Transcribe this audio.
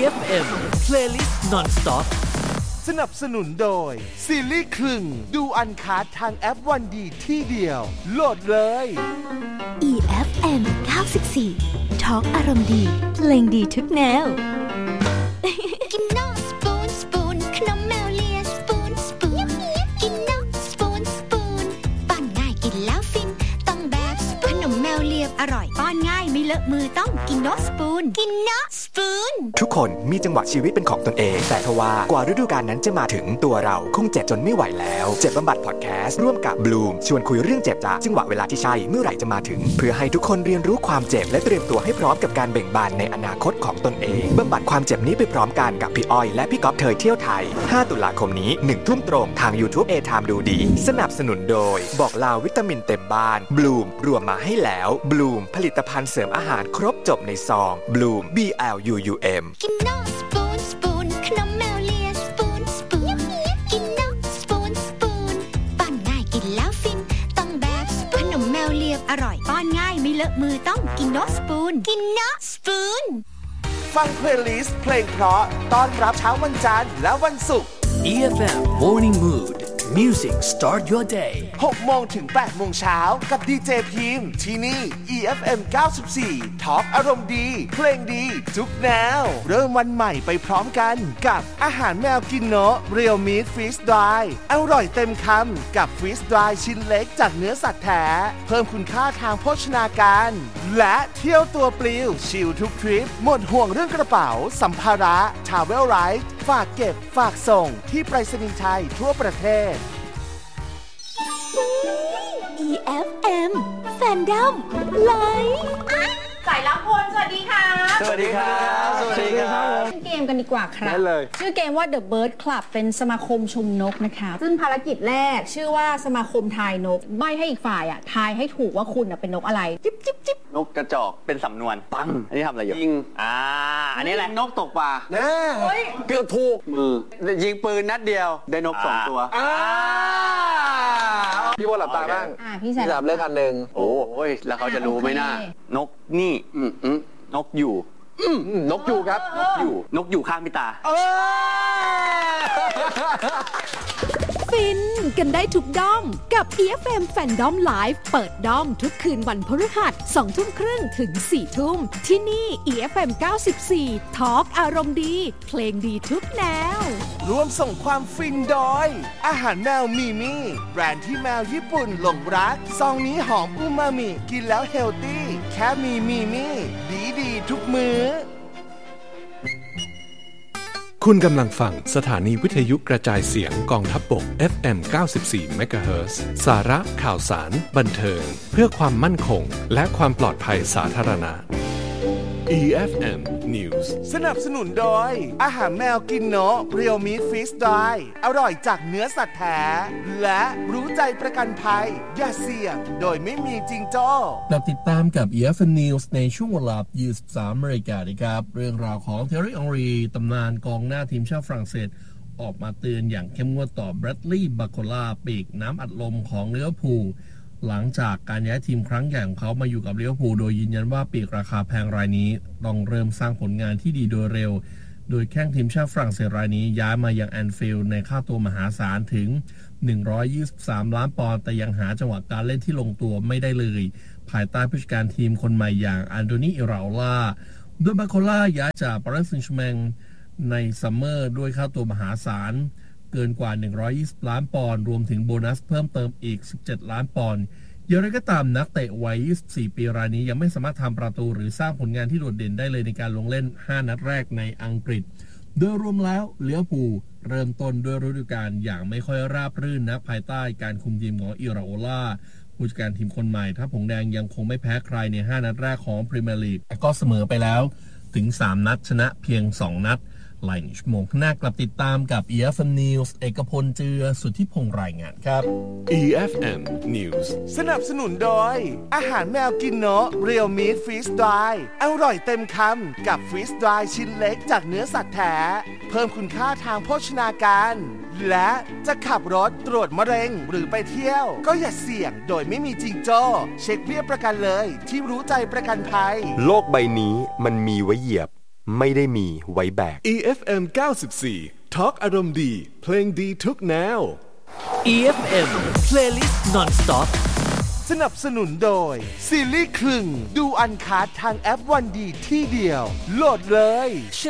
EFM Playlist Non-Stop สนับสนุนโดยซีรีส์คลึงดูอันคัททางแอปวันดีที่เดียวโหลดเลย EFM 94 Talk อารมณ์ดีเพลงดีทุกแนวกินนอสปูนสปูนขนมแมวเลียสปูนสปูนกินนอสปูนสปูนป้อนง่ายกินแล้วฟินต้องแบบขนมแมวเลียอร่อยป้อนง่ายไม่เลอะมือต้องกินนอสปูนกินนอสปูนทุกคนมีจังหวะชีวิตเป็นของตนเองแต่ทว่ากว่าฤดูกาลนั้นจะมาถึงตัวเราคงเจ็บจนไม่ไหวแล้วเจ็บบำบัดพอดแคสต์ร่วมกับบลูมชวนคุยเรื่องเจ็บจากจังหวะเวลาที่ใช่เมื่อไหร่จะมาถึงเพื่อให้ทุกคนเรียนรู้ความเจ็บและเตรียมตัวให้พร้อมกับการเบ่งบานในอนาคตของตนเองบำบัดความเจ็บนี้ไปพร้อมกันกับพี่อ้อยและพี่ก๊อฟเทยเที่ยวไทย5ตุลาคมนี้ 1 ทุ่มตรงทาง YouTube A Time ดูดีสนับสนุนโดยบอกลาวิตามินเต็มบ้านบลูมรวมมาให้แล้วบลูมผลิตภัณฑ์เสริมอาหารครบจบในซองบลูม BLUUM กินนอสปูนสปูนขนมแมวเลียสปูนสปูนกินนอสปูนสปูนป้อนง่ายกินแล้วฟินต้องแบบขนมแมวเลียอร่อยป้อนง่ายไม่เลอะมือต้องกินนอสปูนกินนอสปูนฟังเพลย์ลิสต์เพลงเพราะต้อนรับเช้าวันจันทร์และวันศุกร์ EFM Morning Mood Music Start Your Day 6 โมงถึง 8 โมงเช้ากับดีเจพิมพ์ที่นี่ EFM 94 Talk อารมณ์ดีเพลงดีทุกแนวเริ่มวันใหม่ไปพร้อมกันกับอาหารแมวกินโนะเรียวมีทฟรีสดรายอร่อยเต็มคำกับฟรีสดรายชิ้นเล็กจากเนื้อสัตว์แท้เพิ่มคุณค่าทางโภชนาการและเที่ยวตัวปลิวชิลทุกทริปหมดห่วงเรื่องกระเป๋าสัมภาระ Travel Right ฝากเก็บฝากส่งที่ไปรษณีย์ไทยทั่วประเทศ EFM Fandom Live สายรับพลสวัสดีค่ะสวัสดีครับสวัสดีครับเล่นเกมกันดีกว่าครับชื่อเกมว่า The Bird Club เป็นสมาคมชมนกนะคะซึ่งภารกิจแรกชื่อว่าสมาคมทายนกใบ้ให้อีกฝ่ายทายให้ถูกว่าคุณเป็นนกอะไรจิ๊บจิ๊บจิ๊บนกกระจอกเป็นสำนวนปังอันนี้ทำอะไรอยู่ยิงอันนี้แหละนกตกปลาเกือบถูกมือยิงปืนนัดเดียวได้นก2ตัวพี่ว่าหลับตาบ้างพี่แซมหลับเลือกอันหนึ่งโอ้ยแล้วเขาจะรู้ไหมน่านกนี่นกอยู่นกอยู่ครับนกอยู่ข้างพี่ตาฟินกันได้ทุกด้อมกับ EFM Fandom Live เปิดด้อมทุกคืนวันพฤหัส 20:30 ถึง 4 ทุ่มที่นี่ EFM 94 Talk อารมณ์ดีเพลงดีทุกแนวร่วมส่งความฟินโดยอาหารแมวมีมี่แบรนด์ที่แมวญี่ปุ่นหลงรักซองนี้หอมอูมามิกินแล้วเฮลตี้แค่มีมี่ดีทุกมื้อคุณกำลังฟังสถานีวิทยุกระจายเสียงกองทัพบก FM 94 MHz สาระข่าวสารบันเทิงเพื่อความมั่นคงและความปลอดภัยสาธารณะ EFM News สนับสนุนโดยอาหารแมวกินโนะเรียวมีทฟรีสดรายอร่อยจากเนื้อสัตว์แท้และรู้ใจประกันภัยอย่าเสี่ยงโดยไม่มีจริงจ้อติดตามกับ EFM News ในช่วงเวลา 23 นาฬิกานะครับเรื่องราวของเทอร์รี่ อองรีตำนานกองหน้าทีมชาติฝรั่งเศสออกมาเตือนอย่างเข้มงวดต่อแบรดลีย์ บาโคล่าปีกน้ำอัดลมของลิเวอร์พูลหลังจากการย้ายทีมครั้งใหญ่ของเขามาอยู่กับลิเวอร์พูลโดยยืนยันว่าปีกราคาแพงรายนี้ต้องเริ่มสร้างผลงานที่ดีโดยเร็วโดยแข้งทีมชาติฝรั่งเศสรายนี้ย้ายมายังแอนฟิลด์ในค่าตัวมหาศาลถึง123 ล้านปอนด์แต่ยังหาจังหวะการเล่นที่ลงตัวไม่ได้เลยภายใต้ผู้จัดการทีมคนใหม่อย่างอันโดนี อิราโอล่าโดยบาโคล่าย้ายจากปารีสแซงต์แชร์แมงในซัมเมอร์ด้วยค่าตัวมหาศาลเกินกว่า120 ล้านปอนด์รวมถึงโบนัสเพิ่มเติมอีก17 ล้านปอนด์อย่างไรก็ตามนักเตะวัย24 ปีรายนี้ยังไม่สามารถทำประตูหรือสร้างผลงานที่โดดเด่นได้เลยในการลงเล่น5นัดแรกในอังกฤษโดยรวมแล้วลิเวอร์พูลเริ่มต้นด้วยฤดูกาลอย่างไม่ค่อยราบรื่นนะภายใต้การคุมทีมของอิราโอล่าผู้จัดการทีมคนใหม่ทัพหงส์แดงยังคงไม่แพ้ใครใน5นัดแรกของพรีเมียร์ลีกก็เสมอไปแล้วถึง3นัดชนะเพียง2นัดหลายชั่วโมงข้างหน้ากลับติดตามกับ EFM News เอกพลเจือสุทธิพงษ์รายงานครับ EFM News สนับสนุนโดยอาหารแมวกินโนะเรียวมีทฟรีสดรายอร่อยเต็มคำกับฟรีสดรายชิ้นเล็กจากเนื้อสัตว์แท้เพิ่มคุณค่าทางโภชนาการและจะขับรถตรวจมะเร็งหรือไปเที่ยวก็อย่าเสี่ยงโดยไม่มีจริงจ้อเช็คเบี้ยประกันเลยที่รู้ใจประกันภัยโลกใบนี้มันมีไว้เหยียบไม่ได้มีไว้แบก EFM 94 Talk อารมณ์ดีเพลงดีทุกแนว EFM Playlist Non-Stop สนับสนุนโดยซีรีส์คลึงดูอันคัททางแอปวันดีที่เดียวโหลดเลย